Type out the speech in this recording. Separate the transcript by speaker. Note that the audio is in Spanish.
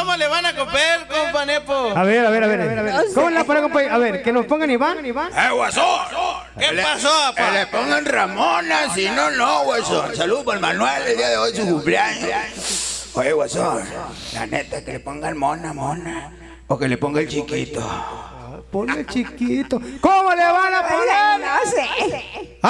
Speaker 1: ¿Cómo le van a copiar, compa Nepo?
Speaker 2: A ver. ¿Cómo le van a poner, compa? A ver, que nos pongan Iván.
Speaker 3: Guasón!
Speaker 1: ¿Qué pasó,
Speaker 3: Que
Speaker 1: papá?
Speaker 3: le pongan Ramona, si no, no, Guasón. Saludos para el Manuel, el día de hoy su cumpleaños. Oye, Guasón, la neta, que le pongan mona. O que le ponga el chiquito.
Speaker 2: Ponle chiquito. ¿Cómo le van a poner?
Speaker 4: No sé.